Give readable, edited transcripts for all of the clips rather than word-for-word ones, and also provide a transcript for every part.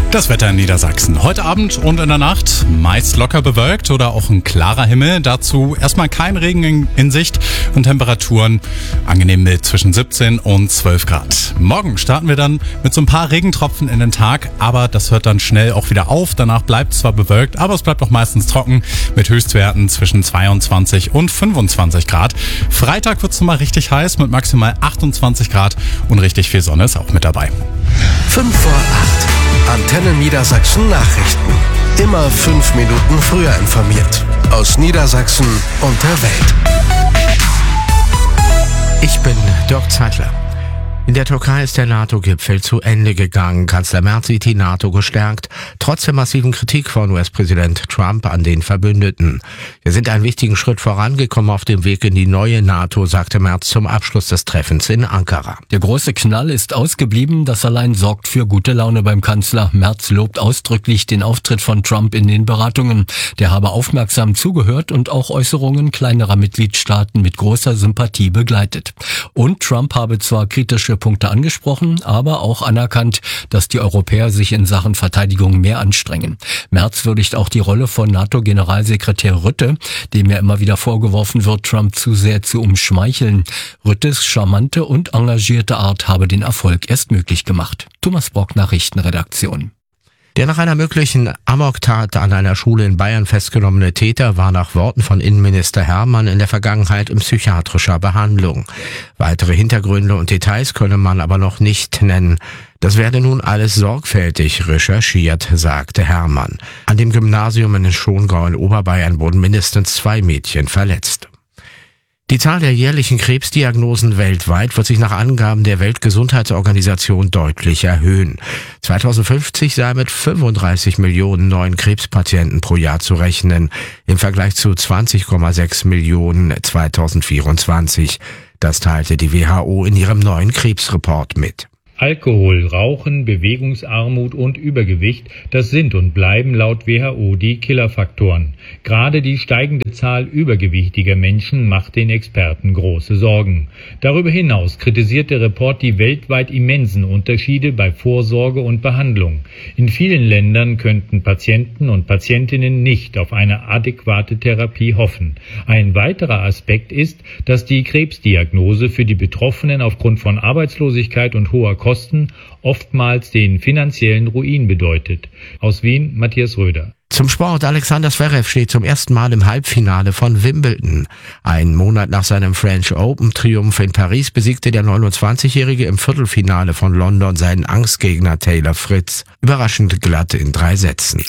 Das Wetter in Niedersachsen. Heute Abend und in der Nacht meist locker bewölkt oder auch ein klarer Himmel. Dazu erstmal kein Regen in Sicht und Temperaturen angenehm mild zwischen 17 und 12 Grad. Morgen starten wir dann mit so ein paar Regentropfen in den Tag, aber das hört dann schnell auch wieder auf. Danach bleibt es zwar bewölkt, aber es bleibt auch meistens trocken mit Höchstwerten zwischen 22 und 25 Grad. Freitag wird es nochmal richtig heiß mit maximal 28 Grad und richtig viel Sonne ist auch mit dabei. 5 vor 8. Antenne Niedersachsen Nachrichten. Immer 5 Minuten früher informiert. Aus Niedersachsen und der Welt. Ich bin Dirk Zeitler. In der Türkei ist der NATO-Gipfel zu Ende gegangen. Kanzler Merz sieht die NATO gestärkt, trotz der massiven Kritik von US-Präsident Trump an den Verbündeten. Wir sind einen wichtigen Schritt vorangekommen auf dem Weg in die neue NATO, sagte Merz zum Abschluss des Treffens in Ankara. Der große Knall ist ausgeblieben, das allein sorgt für gute Laune beim Kanzler. Merz lobt ausdrücklich den Auftritt von Trump in den Beratungen. Der habe aufmerksam zugehört und auch Äußerungen kleinerer Mitgliedstaaten mit großer Sympathie begleitet. Und Trump habe zwar kritische Punkte angesprochen, aber auch anerkannt, dass die Europäer sich in Sachen Verteidigung mehr anstrengen. Merz würdigt auch die Rolle von NATO-Generalsekretär Rutte, dem ja immer wieder vorgeworfen wird, Trump zu sehr zu umschmeicheln. Ruttes charmante und engagierte Art habe den Erfolg erst möglich gemacht. Thomas Brock, Nachrichtenredaktion. Der nach einer möglichen Amoktat an einer Schule in Bayern festgenommene Täter war nach Worten von Innenminister Hermann in der Vergangenheit in psychiatrischer Behandlung. Weitere Hintergründe und Details könne man aber noch nicht nennen. Das werde nun alles sorgfältig recherchiert, sagte Hermann. An dem Gymnasium in Schongau in Oberbayern wurden mindestens 2 Mädchen verletzt. Die Zahl der jährlichen Krebsdiagnosen weltweit wird sich nach Angaben der Weltgesundheitsorganisation deutlich erhöhen. 2050 sei mit 35 Millionen neuen Krebspatienten pro Jahr zu rechnen, im Vergleich zu 20,6 Millionen 2024. Das teilte die WHO in ihrem neuen Krebsreport mit. Alkohol, Rauchen, Bewegungsarmut und Übergewicht, das sind und bleiben laut WHO die Killerfaktoren. Gerade die steigende Zahl übergewichtiger Menschen macht den Experten große Sorgen. Darüber hinaus kritisiert der Report die weltweit immensen Unterschiede bei Vorsorge und Behandlung. In vielen Ländern könnten Patienten und Patientinnen nicht auf eine adäquate Therapie hoffen. Ein weiterer Aspekt ist, dass die Krebsdiagnose für die Betroffenen aufgrund von Arbeitslosigkeit und hoher Kosten oftmals den finanziellen Ruin bedeutet. Aus Wien, Matthias Röder. Zum Sport. Alexander Zverev steht zum ersten Mal im Halbfinale von Wimbledon. Einen Monat nach seinem French Open-Triumph in Paris besiegte der 29-Jährige im Viertelfinale von London seinen Angstgegner Taylor Fritz. Überraschend glatt in 3 Sätzen.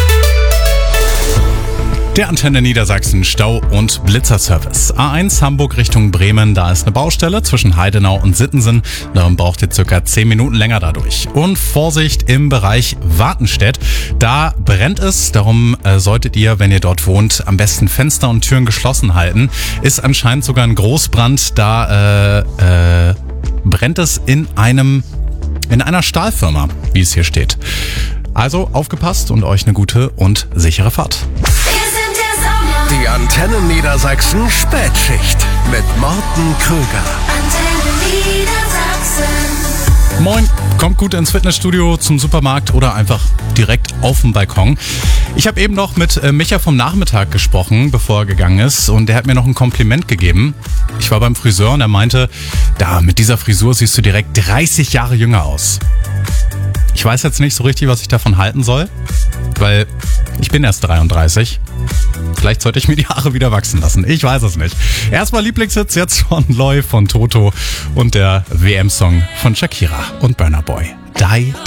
Der Antenne Niedersachsen Stau- und Blitzerservice. A1 Hamburg Richtung Bremen, da ist eine Baustelle zwischen Heidenau und Sittensen. Darum braucht ihr circa 10 Minuten länger dadurch. Und Vorsicht im Bereich Wartenstedt. Da brennt es, darum solltet ihr, wenn ihr dort wohnt, am besten Fenster und Türen geschlossen halten. Ist anscheinend sogar ein Großbrand, da brennt es in einer Stahlfirma, wie es hier steht. Also aufgepasst und euch eine gute und sichere Fahrt. Die Antenne Niedersachsen Spätschicht mit Morten Krüger. Antenne Niedersachsen. Moin, kommt gut ins Fitnessstudio, zum Supermarkt oder einfach direkt auf dem Balkon. Ich habe eben noch mit Micha vom Nachmittag gesprochen, bevor er gegangen ist, und der hat mir noch ein Kompliment gegeben. Ich war beim Friseur und er meinte, da mit dieser Frisur siehst du direkt 30 Jahre jünger aus. Ich weiß jetzt nicht so richtig, was ich davon halten soll, weil ich bin erst 33. Vielleicht sollte ich mir die Haare wieder wachsen lassen. Ich weiß es nicht. Erstmal Lieblingshits jetzt von Loy, von Toto und der WM-Song von Shakira und Burna Boy. Die